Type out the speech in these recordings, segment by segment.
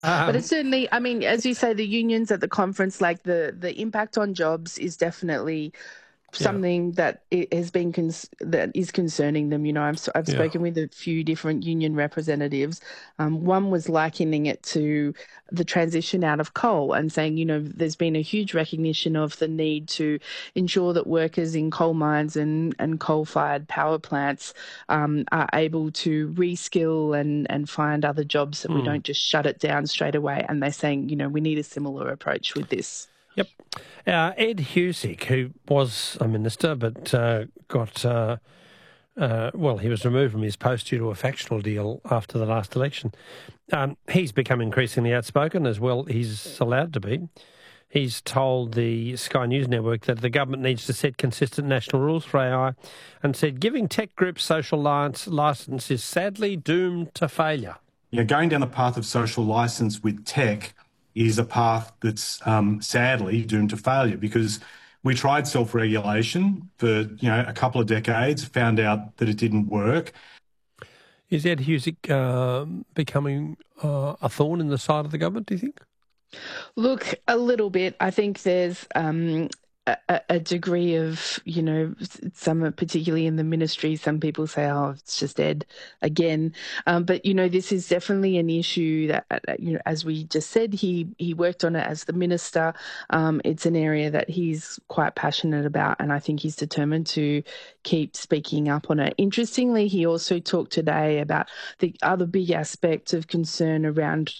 But Um, it's certainly, I mean, as you say, the unions at the conference, like the impact on jobs is definitely yeah, something that it has been that is concerning them. You know, I've yeah. spoken with a few different union representatives. One was likening it to the transition out of coal and saying, you know, there's been a huge recognition of the need to ensure that workers in coal mines and coal-fired power plants are able to reskill and find other jobs, that we Mm. don't just shut it down straight away. And they're saying, you know, we need a similar approach with this. Yep. Ed Husic, who was a minister but he was removed from his post due to a factional deal after the last election. He's become increasingly outspoken as well. He's allowed to be. He's told the Sky News Network that the government needs to set consistent national rules for AI and said giving tech groups social license is sadly doomed to failure. Yeah, going down the path of social license with tech is a path that's sadly doomed to failure, because we tried self-regulation for a couple of decades, found out that it didn't work. Is Ed Husic becoming a thorn in the side of the government, do you think? Look, a little bit. I think there's a degree of, you know, some, particularly in the ministry, some people say, oh, it's just Ed again. But, you know, this is definitely an issue that, you know, as we just said, he worked on it as the minister. It's an area that he's quite passionate about, and I think he's determined to keep speaking up on it. Interestingly, he also talked today about the other big aspect of concern around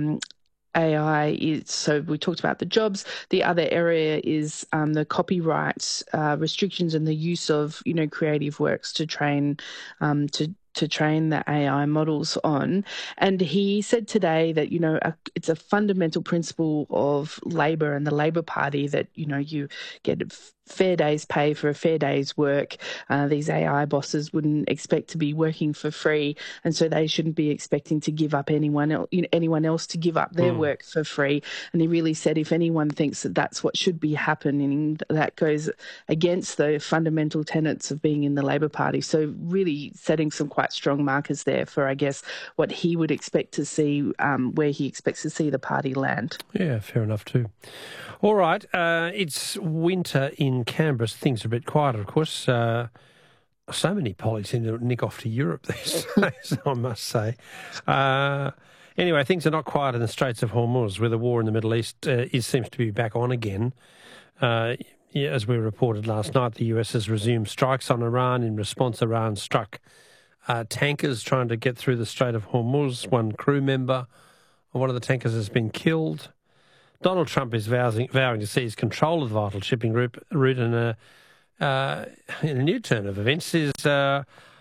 AI is, so we talked about the jobs. The other area is the copyright restrictions and the use of, you know, creative works to train to train the AI models on. And he said today that, you know, it's a fundamental principle of Labor and the Labor Party that, you know, you get a fair day's pay for a fair day's work. These AI bosses wouldn't expect to be working for free, and so they shouldn't be expecting to give up anyone else to give up their work for free. And he really said if anyone thinks that that's what should be happening, that goes against the fundamental tenets of being in the Labor Party. So really setting some quite strong markers there for, I guess, what he would expect to see, where he expects to see the party land. Yeah, fair enough too. All right, it's winter in Canberra. Things are a bit quieter, of course. So many pollies seem to nick off to Europe these days, I must say. Anyway, things are not quiet in the Straits of Hormuz, where the war in the Middle East seems to be back on again. As we reported last night, the US has resumed strikes on Iran. In response, Iran struck tankers trying to get through the Strait of Hormuz. One crew member of one of the tankers has been killed. Donald Trump is vowing to seize control of the vital shipping route in a new turn of events. That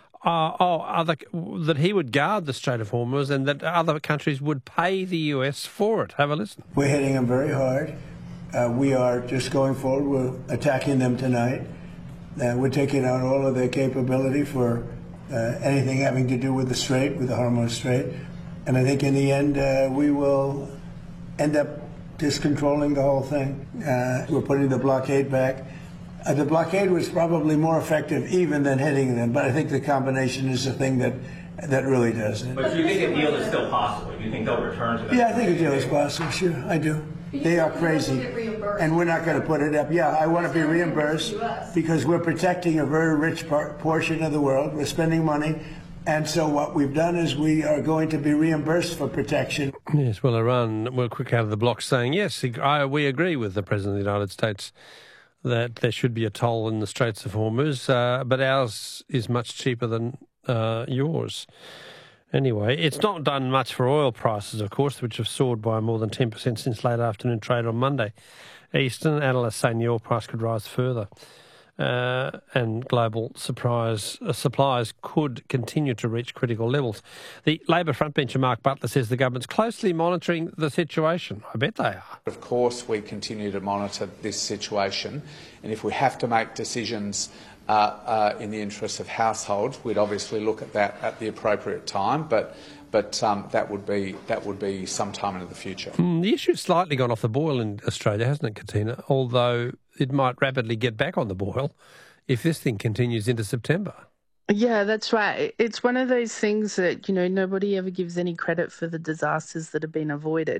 he would guard the Strait of Hormuz and that other countries would pay the US for it. Have a listen. We're hitting them very hard. We are just going forward. We're attacking them tonight. We're taking out all of their capability for anything having to do with the Strait, with the Hormuz Strait. And I think in the end, we will end up just controlling the whole thing. We're putting the blockade back. The blockade was probably more effective even than hitting them, but I think the combination is the thing that really does it. But do you think a deal is still possible? Do you think they'll return to that? Yeah, I think a deal is possible, sure, I do. They are crazy, and we're not going to put it up. Yeah, I want to be reimbursed because we're protecting a very rich portion of the world. We're spending money. And so what we've done is we are going to be reimbursed for protection. Yes, well, Iran were quick out of the blocks saying, yes, we agree with the President of the United States that there should be a toll in the Straits of Hormuz, but ours is much cheaper than yours. Anyway, it's not done much for oil prices, of course, which have soared by more than 10% since late afternoon trade on Monday. Eastern analysts saying the oil price could rise further. And global supplies could continue to reach critical levels. The Labor frontbencher Mark Butler says the government's closely monitoring the situation. I bet they are. Of course, we continue to monitor this situation, and if we have to make decisions in the interests of households, we'd obviously look at that at the appropriate time. But that would be sometime into the future. The issue's slightly gone off the boil in Australia, hasn't it, Katina? Although it might rapidly get back on the boil if this thing continues into September. Yeah, that's right. It's one of those things that, you know, nobody ever gives any credit for the disasters that have been avoided.